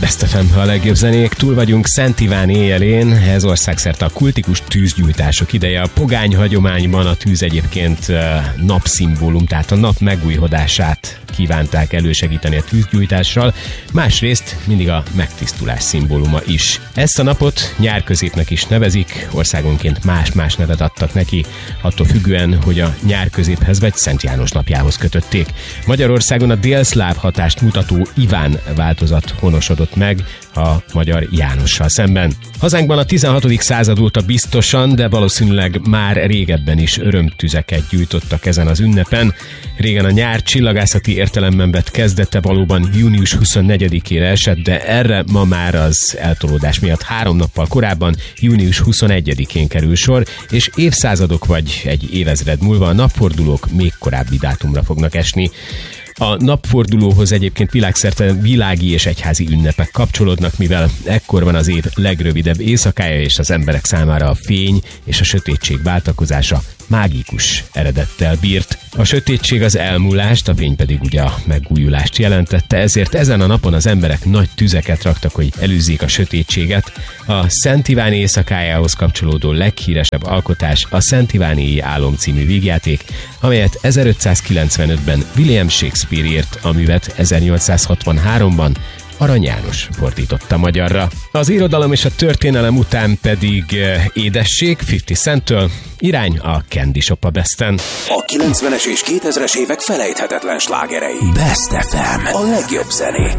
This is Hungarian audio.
Best FM, a legjobb zenék. Túl vagyunk Szent Iván éjjelén, ez országszerte a kultikus tűzgyújtások ideje. A pogány hagyományban a tűz egyébként napszimbólum, tehát a nap megújhodását kívánták elősegíteni a tűzgyújtással, másrészt mindig a megtisztulás szimbóluma is. Ezt a napot nyárközépnek is nevezik, országonként más-más nevet adtak neki, attól függően, hogy a nyárközéphez vagy Szent János napjához kötötték. Magyarországon a délszláv hatást mutató Iván változat honosodott meg a magyar Jánossal szemben. Hazánkban a 16. század óta biztosan, de valószínűleg már régebben is örömtüzeket gyújtottak ezen az ünnepen. Régen a nyár csillagászati értelemben vett kezdete valóban június 24-ére esett, de erre ma már az eltolódás miatt 3 nappal korábban, június 21-én kerül sor, és évszázadok vagy egy évezred múlva a napfordulók még korábbi dátumra fognak esni. A napfordulóhoz egyébként világszerte világi és egyházi ünnepek kapcsolódnak, mivel ekkor van az év legrövidebb éjszakája, és az emberek számára a fény és a sötétség váltakozása mágikus eredettel bírt. A sötétség az elmúlást, a fény pedig ugye a megújulást jelentette, ezért ezen a napon az emberek nagy tüzeket raktak, hogy elűzzék a sötétséget. A Szent Iván éjszakájához kapcsolódó leghíresebb alkotás a Szent Iváni álom című vígjáték, amelyet 1595-ben William Shakespeare írt, a művet 1863-ban Arany János fordította magyarra. Az irodalom és a történelem után pedig édesség 50 Centtől, irány a Candy Shop a Besten. A 90-es és 2000-es évek felejthetetlen slágerei. Best FM. A legjobb zenék.